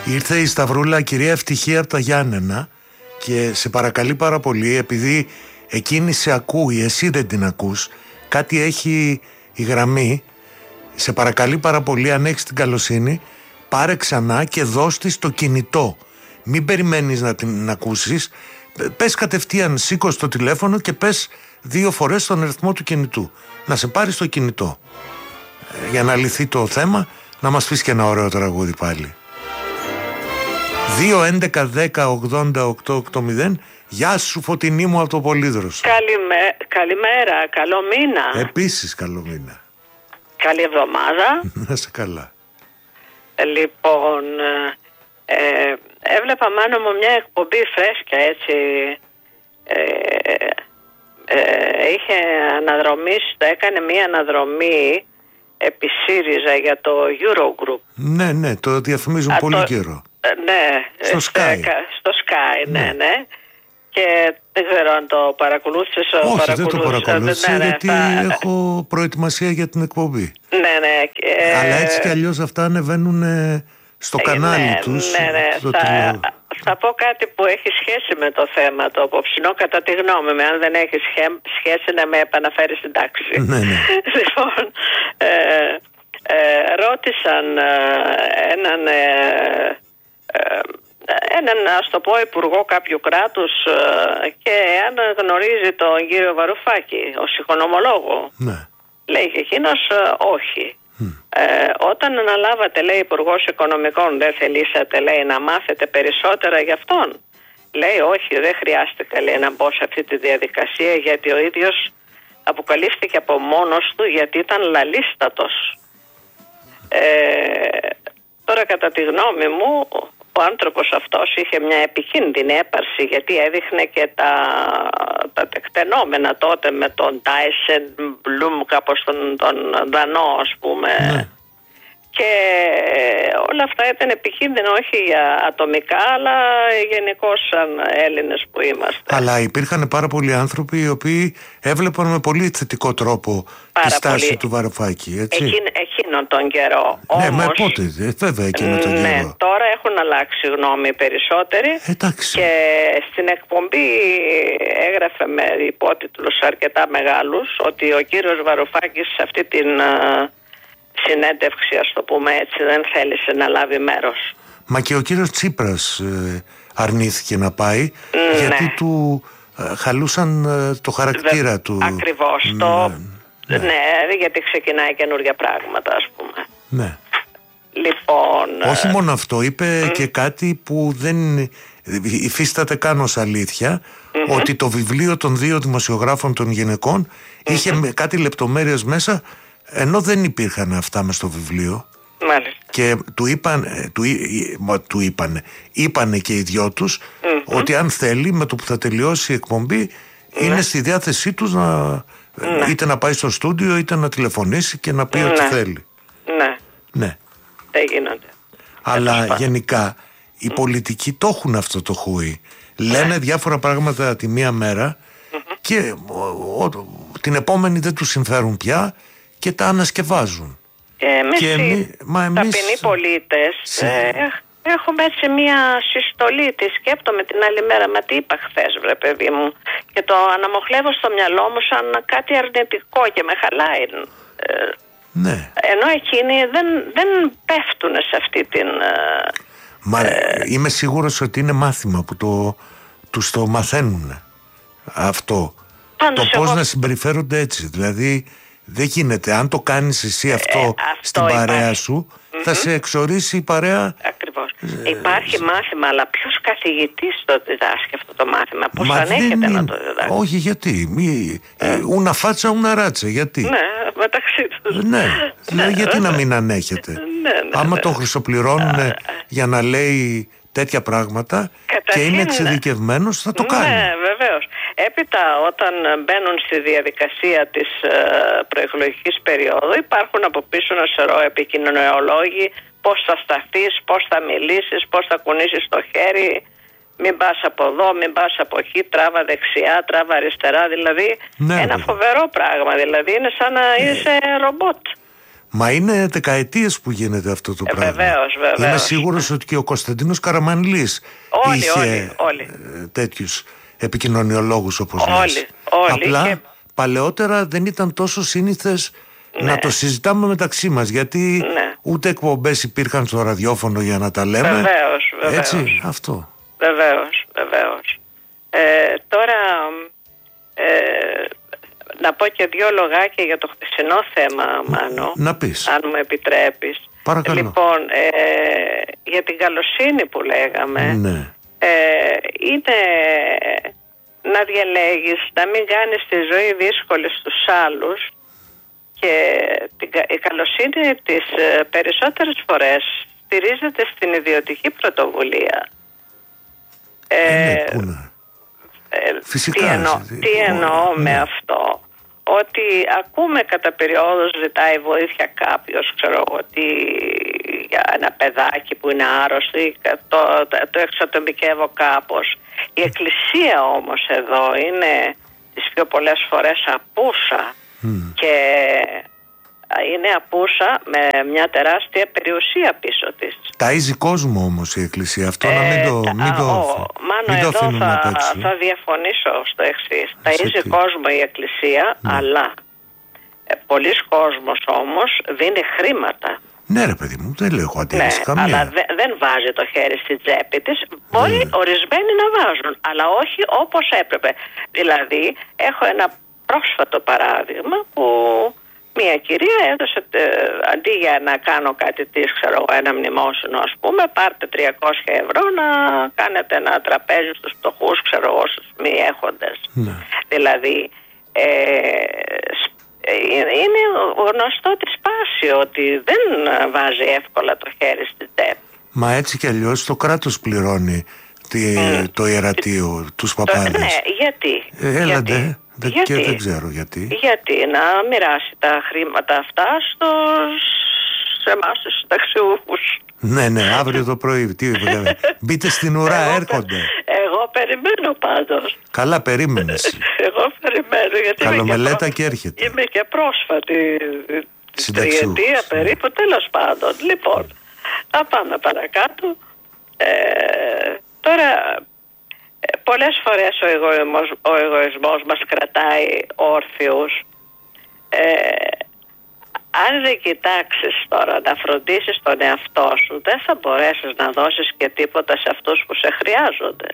Ήρθε η Σταυρούλα, κυρία Ευτυχία από τα Γιάννενα, και σε παρακαλεί πάρα πολύ, επειδή εκείνη σε ακούει, εσύ δεν την ακούς, κάτι έχει η γραμμή, σε παρακαλεί πάρα πολύ, αν έχεις την καλοσύνη, πάρε ξανά και δώσ' της το κινητό. Μην περιμένεις να την ακούσεις, πες κατευθείαν, σήκω το τηλέφωνο και πες 2 φορές τον αριθμό του κινητού. Να σε πάρει στο κινητό. Για να λυθεί το θέμα, να μας πεις και ένα ωραίο τραγούδι πάλι. 2-11-10-80-880. Γεια σου, Φωτεινή μου από το Πολύδρος. Καλημέρα, καλό μήνα. Επίσης καλό μήνα. Καλή εβδομάδα. Να είσαι καλά. Λοιπόν, έβλεπα μάνα μου μια εκπομπή φρέσκια, έτσι. Είχε αναδρομή, έκανε μια αναδρομή επί ΣΥΡΙΖΑ για το Eurogroup. Ναι, το διαφημίζουν πολύ καιρό. Ναι, στο Sky. Στο Sky, ναι. Και δεν ξέρω αν το παρακολούθησες. Όχι, δεν το παρακολούθησα, γιατί έχω προετοιμασία για την εκπομπή. Ναι. Αλλά έτσι κι αλλιώς αυτά ανεβαίνουν στο κανάλι τους. Ναι. Θα πω κάτι που έχει σχέση με το θέμα το απόψινό, κατά τη γνώμη μου. Αν δεν έχει σχέση, να με επαναφέρει στην τάξη. Ναι. Λοιπόν, ρώτησαν έναν, ας το πω, υπουργό κάποιου κράτους, και αν γνωρίζει τον κύριο Βαρουφάκη ως οικονομολόγο. Ναι. Λέει και εκείνος όχι. Όταν αναλάβατε, λέει, υπουργός οικονομικών, δεν θελήσατε, λέει, να μάθετε περισσότερα γι' αυτόν? Λέει όχι, δεν χρειάστηκα, λέει, να μπω σε αυτή τη διαδικασία, γιατί ο ίδιος αποκαλύφθηκε από μόνος του, γιατί ήταν λαλίστατος. Τώρα, κατά τη γνώμη μου, ο άνθρωπος αυτός είχε μια επικίνδυνη έπαρση, γιατί έδειχνε και τα τεκτενόμενα τότε με τον Τάισεν Μπλουμ, κάπως τον Δανό, ας πούμε. Ναι. Και όλα αυτά ήταν επικίνδυνα, όχι για ατομικά, αλλά γενικώς σαν Έλληνες που είμαστε. Αλλά υπήρχαν πάρα πολλοί άνθρωποι οι οποίοι έβλεπαν με πολύ θετικό τρόπο τη στάση του Βαρουφάκη, έτσι. Εκείνον τον καιρό. Ναι, όμως, πότε, βέβαια, εκείνον τον καιρό. Ναι, τώρα έχουν αλλάξει γνώμη περισσότεροι. Εντάξει. Και στην εκπομπή έγραφε με υπότιτλους αρκετά μεγάλους ότι ο κύριος Βαρουφάκης σε αυτή την συνέντευξη, ας το πούμε έτσι, δεν θέλησε να λάβει μέρος. Μα και ο κύριος Τσίπρας αρνήθηκε να πάει, γιατί του χαλούσαν το χαρακτήρα του. Ακριβώς. Ναι, γιατί ξεκινάει καινούργια πράγματα, ας πούμε. Ναι. Λοιπόν, όχι μόνο αυτό, είπε και κάτι που δεν υφίσταται καν ως αλήθεια, ότι το βιβλίο των 2 δημοσιογράφων των γυναικών είχε κάτι λεπτομέρειες μέσα, ενώ δεν υπήρχαν αυτά μες στο βιβλίο. Μάλιστα. Και είπανε και οι δυο τους ότι αν θέλει, με το που θα τελειώσει η εκπομπή, είναι στη διάθεσή τους είτε να πάει στο στούντιο είτε να τηλεφωνήσει και να πει ό,τι θέλει. Ναι. Δεν γίνονται. Αλλά γενικά οι πολιτικοί το έχουν αυτό το χούι. Λένε διάφορα πράγματα τη μία μέρα και την επόμενη δεν τους συμφέρουν πια και τα ανασκευάζουν. Εμείς ταπεινοί πολίτες έχουμε έτσι μια συστολή, τη σκέπτομαι την άλλη μέρα, μα τι είπα χθες, βρε παιδί μου, και το αναμοχλεύω στο μυαλό μου σαν κάτι αρνητικό και με χαλάει. Ναι. Ενώ εκείνοι δεν πέφτουν σε αυτή την... είμαι σίγουρος ότι είναι μάθημα που τους το μαθαίνουν αυτό. Το πώς να συμπεριφέρονται έτσι. Δηλαδή δεν γίνεται. Αν το κάνεις εσύ αυτό στην παρέα σου, θα σε εξορίσει η παρέα. Ακριβώς. Υπάρχει μάθημα, αλλά ποιος καθηγητής το διδάσκει αυτό το μάθημα? Πώς ανέχεται να το διδάσκει? Όχι, γιατί? Ούνα φάτσα, ούνα ράτσα. Γιατί? Ναι, μεταξύ τους. Ναι, γιατί να μην ανέχεται? Άμα το χρυσοπληρώνουν για να λέει τέτοια πράγματα και είναι εξειδικευμένος, θα το κάνει. Ναι, βεβαίως. Έπειτα, όταν μπαίνουν στη διαδικασία της προεκλογικής περίοδου, υπάρχουν από πίσω ένα σωρό επικοινωνιολόγοι, πώς θα σταθείς, πώς θα μιλήσεις, πώς θα κουνήσεις το χέρι, μην πας από εδώ, μην πας από εκεί, τράβα δεξιά, τράβα αριστερά, δηλαδή ένα φοβερό πράγμα, δηλαδή είναι σαν να είσαι ρομπότ. Μα είναι δεκαετίες που γίνεται αυτό το πράγμα. Βεβαίως. Είμαι σίγουρος ότι και ο Κωνσταντίνος Καραμανλής είχε τέτοιους επικοινωνιολόγους όπως λες. Απλά παλαιότερα δεν ήταν τόσο σύνηθες να το συζητάμε μεταξύ μας, γιατί ούτε εκπομπές υπήρχαν στο ραδιόφωνο για να τα λέμε. Βεβαίως. Έτσι, αυτό. Βεβαίως. Τώρα να πω και 2 λογάκια για το χθεσινό θέμα, Μάνο. Να πεις. Αν μου επιτρέπεις. Παρακαλώ. Λοιπόν, για την καλοσύνη που λέγαμε, είναι να διαλέγεις, να μην κάνεις τη ζωή δύσκολη στους άλλους, και η καλοσύνη τις περισσότερες φορές στηρίζεται στην ιδιωτική πρωτοβουλία. Φυσικά. Τι εννοώ με αυτό? Ότι ακούμε κατά περιόδους ζητάει βοήθεια κάποιος, ξέρω εγώ, για ένα παιδάκι που είναι άρρωστο, ή το εξατομικεύω κάπως. Η Εκκλησία όμως εδώ είναι τις πιο πολλές φορές απούσα και είναι απούσα με μια τεράστια περιουσία πίσω της. Ταΐζει κόσμο όμως η Εκκλησία. Αυτό να μην το αφήνουμε απ' έξω. Θα διαφωνήσω στο εξής. Ταΐζει κόσμο η Εκκλησία, αλλά πολλοί κόσμος όμως δίνει χρήματα. Ναι ρε παιδί μου, δεν λέω αντίρρηση καμία. Αλλά δεν βάζει το χέρι στη τσέπη της. Μπορεί ορισμένοι να βάζουν, αλλά όχι όπως έπρεπε. Δηλαδή έχω ένα πρόσφατο παράδειγμα που μια κυρία έδωσε, αντί για να κάνω κάτι της, ξέρω εγώ, ένα μνημόσυνο ας πούμε, πάρτε 300 ευρώ να κάνετε ένα τραπέζι στους φτωχούς, ξέρω εγώ, στους μη έχοντες. Δηλαδή είναι γνωστό τη σπάση ότι δεν βάζει εύκολα το χέρι στην τσέπη. Μα έτσι κι αλλιώς το κράτος πληρώνει το ιερατείο, τους παπάδες. Ναι, γιατί? Και δεν ξέρω γιατί. Γιατί να μοιράσει τα χρήματα αυτά σε εμάς τους συνταξιούχους. Ναι, αύριο το πρωί. Μπείτε στην ουρά, έρχονται. Εγώ περιμένω πάντως. Καλά, περίμενες. Εγώ περιμένω, γιατί καλομελέτα και έρχεται. Είμαι και πρόσφατη τριετία περίπου, τέλος πάντων. Λοιπόν, θα πάμε παρακάτω. Τώρα, πολλές φορές ο εγωισμός μας κρατάει όρθιους. Αν δεν κοιτάξεις τώρα να φροντίσεις τον εαυτό σου, δεν θα μπορέσεις να δώσεις και τίποτα σε αυτούς που σε χρειάζονται.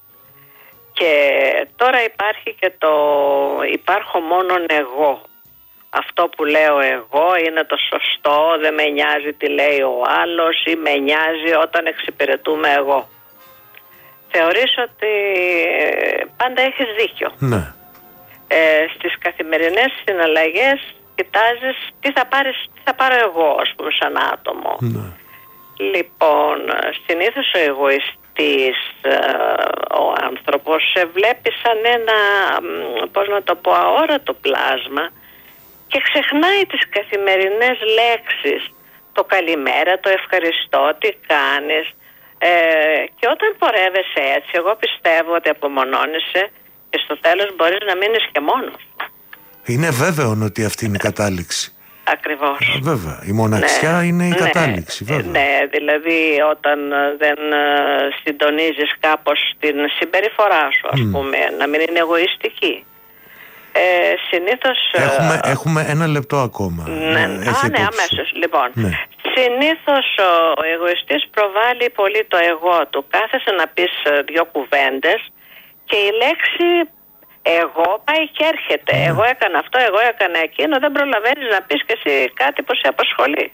Και τώρα υπάρχει και υπάρχω μόνον εγώ. Αυτό που λέω εγώ είναι το σωστό, δεν με νοιάζει τι λέει ο άλλος, ή με νοιάζει όταν εξυπηρετούμε εγώ. Θεωρείς ότι πάντα έχεις δίκιο. Ναι. Στις καθημερινές συναλλαγές κοιτάζεις τι θα πάρω εγώ, ας πούμε, σαν άτομο. Ναι. Λοιπόν, συνήθως ο εγωιστής, ο άνθρωπος, σε βλέπει σαν ένα, πώς να το πω, αόρατο πλάσμα και ξεχνάει τις καθημερινές λέξεις. Το καλημέρα, το ευχαριστώ, τι κάνεις. Και όταν πορεύεσαι έτσι, εγώ πιστεύω ότι απομονώνεσαι και στο τέλος μπορείς να μείνεις και μόνος. Είναι βέβαιο ότι αυτή είναι η κατάληξη. Ακριβώς. Βέβαια, η μοναξιά είναι η κατάληξη, βέβαια. Ναι, δηλαδή όταν δεν συντονίζεις κάπως την συμπεριφορά σου, ας πούμε, να μην είναι εγωιστική. Συνήθως... Έχουμε 1 λεπτό ακόμα. Ναι, αμέσως. Λοιπόν, συνήθως ο εγωιστής προβάλλει πολύ το εγώ του. Κάθεσαι να πεις 2 κουβέντες και η λέξη εγώ πάει και έρχεται. Εγώ έκανα αυτό, εγώ έκανα εκείνο. Δεν προλαβαίνεις να πεις και εσύ κάτι που σε απασχολεί.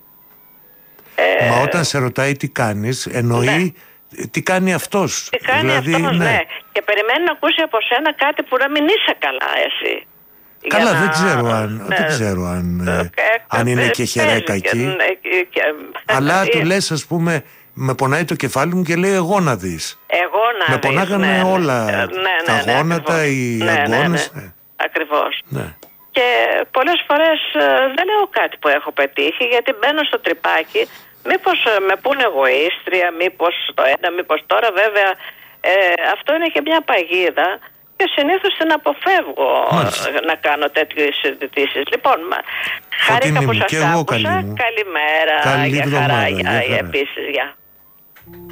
Μα όταν σε ρωτάει τι κάνεις, εννοεί τι κάνει αυτός. Τι κάνει δηλαδή, αυτός, ναι. Και περιμένει να ακούσει από σένα κάτι που να μην είσαι καλά εσύ. Καλά, δεν ξέρω αν είναι και χερέκα εκεί. Αλλά του λες, ας πούμε, με πονάει το κεφάλι μου και λέει εγώ να δεις. Με πονάγανε όλα τα γόνατα, οι αγκώνες. Ακριβώς. Και πολλές φορές δεν λέω κάτι που έχω πετύχει, γιατί μπαίνω στο τρυπάκι. Μήπως με πούνε εγωίστρια, μήπως το ένα, μήπως τώρα. Βέβαια αυτό είναι και μια παγίδα, και συνήθως την αποφεύγω να κάνω τέτοιες συζητήσεις. Λοιπόν, χάρηκα που σας άκουσα. Καλημέρα. Καλή για εβδομάδα, χαρά. για χαρά. Επίσης, γεια.